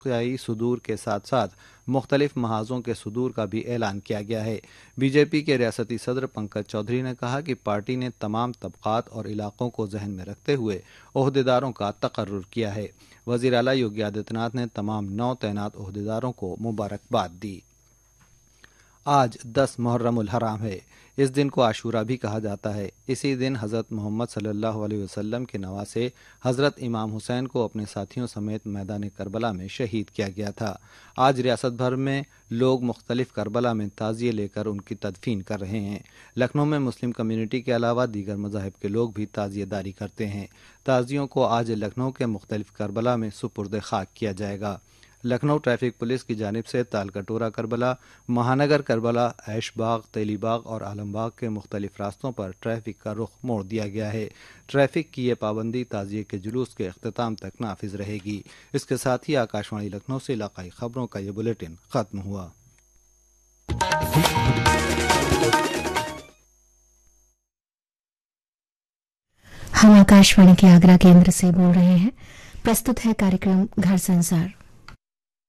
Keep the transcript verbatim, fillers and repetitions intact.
वाक़ई सुदूर के साथ साथ मुख्तलिफ महाज़ों के सुदूर का भी ऐलान किया गया है। बीजेपी के रियासती सदर पंकज चौधरी ने कहा कि पार्टी ने तमाम तबक़ात और इलाक़ों को जहन में रखते हुए ओहदेदारों का तकर्रुर किया है। वज़ीर आला योगी आदित्यनाथ ने तमाम नौ तैनात ओहदेदारों को मुबारकबाद दी। आज दस मुहर्रमुल हराम है। इस दिन को आशूरा भी कहा जाता है। इसी दिन हज़रत मोहम्मद सल्लल्लाहु अलैहि वसल्लम के नवासे हज़रत इमाम हुसैन को अपने साथियों समेत मैदान करबला में शहीद किया गया था। आज रियासत भर में लोग मुख्तलिफ करबला में ताज़िए लेकर उनकी तदफीन कर रहे हैं। लखनऊ में मुस्लिम कम्यूनिटी के अलावा दीगर मज़ाहिब के लोग भी ताज़ियेदारी करते हैं। ताज़ियों को आज लखनऊ के मुख्तलिफ करबला में सुपुर्द खाक किया जाएगा। लखनऊ ट्रैफिक पुलिस की जानिब से तालकटोरा करबला, महानगर करबला, ऐशबाग, तेलीबाग और आलमबाग के मुख्तलिफ रास्तों पर ट्रैफिक का रुख मोड़ दिया गया है। ट्रैफिक की ये पाबंदी ताज़िए के जुलूस के अख्तिताम तक नाफिज रहेगी। इसके साथ ही आकाशवाणी लखनऊ से इलाकाई खबरों का ये बुलेटिन खत्म हुआ। हम आकाशवाणी के आगरा केंद्र से बोल रहे हैं। प्रस्तुत है कार्यक्रम घर संसार।